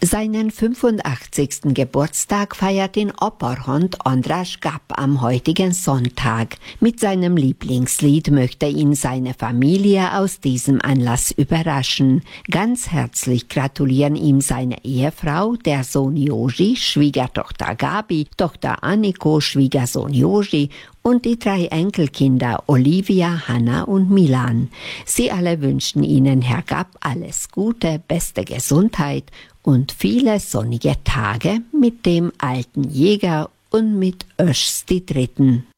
Seinen 85. Geburtstag feiert den Operhund Andras Gap am heutigen Sonntag. Mit seinem Lieblingslied möchte ihn seine Familie aus diesem Anlass überraschen. Ganz herzlich gratulieren ihm seine Ehefrau, der Sohn Joji, Schwiegertochter Gabi, Tochter Anniko, Schwiegersohn Joji und die 3 Enkelkinder Olivia, Hanna und Milan. Sie alle wünschen Ihnen, Herr Gap, alles Gute, beste Gesundheit und viele sonnige Tage mit dem alten Jäger und mit Öschs die Dritten.